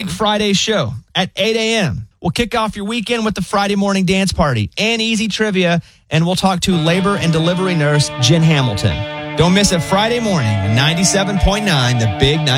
Big Friday show at 8 a.m. We'll kick off your weekend with the Friday morning dance party and easy trivia, and we'll talk to labor and delivery nurse Jen Hamilton. Don't miss it Friday morning, 97.9, the Big 9.